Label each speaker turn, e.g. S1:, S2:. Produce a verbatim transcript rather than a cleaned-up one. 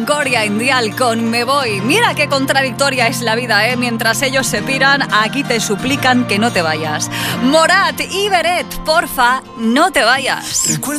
S1: Gloria Indial con Me Voy. Mira qué contradictoria es la vida, ¿eh? Mientras ellos se piran, aquí te suplican que no te vayas. Morat y Beret, porfa, no te vayas.
S2: Recuerdo